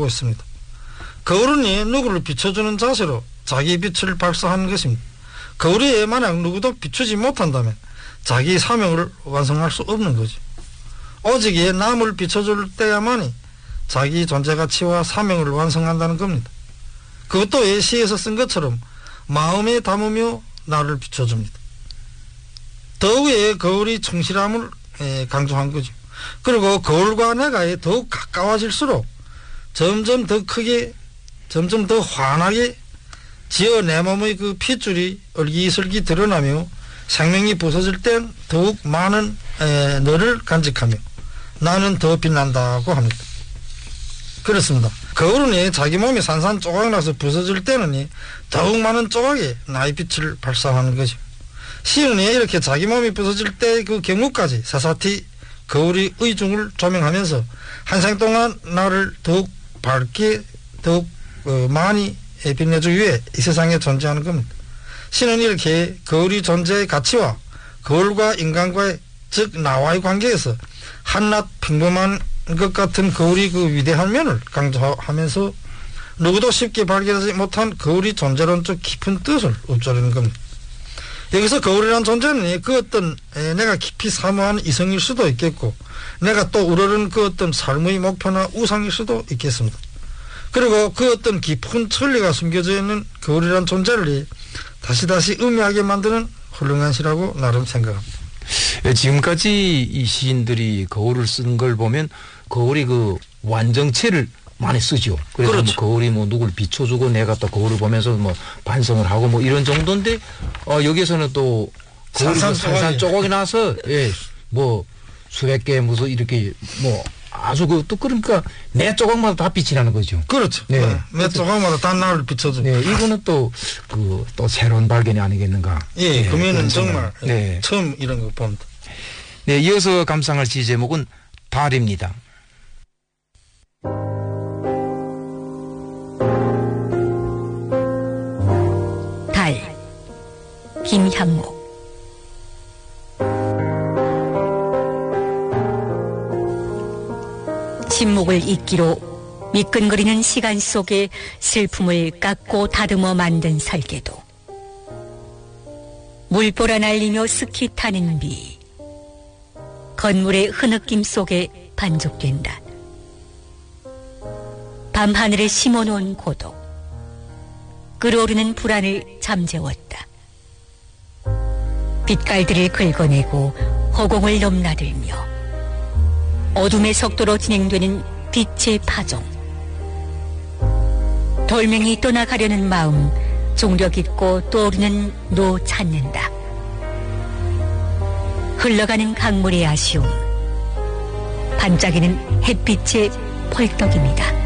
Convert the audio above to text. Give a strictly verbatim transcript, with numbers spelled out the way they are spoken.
가지고 있습니다. 거울은 누구를 비춰주는 자세로 자기 빛을 발사하는 것입니다. 거울이 만약 누구도 비추지 못한다면 자기 사명을 완성할 수 없는 거죠. 오직 남을 비춰줄 때야만이 자기 존재 가치와 사명을 완성한다는 겁니다. 그것도 시에서 쓴 것처럼 마음에 담으며 나를 비춰줍니다. 더욱 거울이 충실함을 강조한 거죠. 그리고 거울과 내가 더욱 가까워질수록 점점 더 크게 점점 더 환하게 지어 내 몸의 그 핏줄이 얼기설기 드러나며 생명이 부서질 땐 더욱 많은 에, 너를 간직하며 나는 더 빛난다고 합니다. 그렇습니다. 거울은 자기 몸이 산산 조각나서 부서질 때는 더욱 많은 조각에 나의 빛을 발사하는 거죠. 시인은 이렇게 자기 몸이 부서질 때 그 경우까지 사사티 거울이 의중을 조명하면서 한 생 동안 나를 더욱 밝게 더욱 어, 많이 빛내주기 위해 이 세상에 존재하는 겁니다. 시는 이렇게 거울이 존재의 가치와 거울과 인간과의 즉 나와의 관계에서 한낱 평범한 것 같은 거울이 그 위대한 면을 강조하면서 누구도 쉽게 발견하지 못한 거울이 존재론적 깊은 뜻을 읊조리는 겁니다. 여기서 거울이라는 존재는 그 어떤 내가 깊이 사모하는 이성일 수도 있겠고 내가 또 우러르는 그 어떤 삶의 목표나 우상일 수도 있겠습니다. 그리고 그 어떤 깊은 천리가 숨겨져 있는 거울이라는 존재를 다시 다시 의미하게 만드는 훌륭한 시라고 나름 생각합니다. 지금까지 이 시인들이 거울을 쓴 걸 보면 거울이 그 완전체를 많이 쓰죠. 그래서 그렇죠. 뭐 거울이 뭐 누굴 비춰주고 내가 또 거울을 보면서 뭐 반성을 하고 뭐 이런 정도인데 어 여기에서는 또 거울이 산산 조각이 나서 예 뭐 수백 개 무슨 이렇게 뭐 아주 그 또 그러니까 매 조각마다 다 빛이 나는 거죠. 그렇죠. 네. 네. 매 조각마다 다 나를 비춰줘. 네, 이거는 또 그 또 새로운 발견이 아니겠는가. 예, 네, 그러면은 정말 네. 처음 이런 거 봅니다. 네, 이어서 감상할 시 제목은 달입니다. 달, 김향목. 침묵을 잇기로 미끈거리는 시간 속에 슬픔을 깎고 다듬어 만든 설계도. 물보라 날리며 스키 타는 비. 건물의 흐느낌 속에 반죽된다. 밤하늘에 심어놓은 고독. 끓어오르는 불안을 잠재웠다. 빛깔들을 긁어내고 허공을 넘나들며 어둠의 속도로 진행되는 빛의 파종. 돌멩이 떠나가려는 마음, 종력 있고 떠오르는 노 찾는다. 흘러가는 강물의 아쉬움, 반짝이는 햇빛의 펄떡입니다.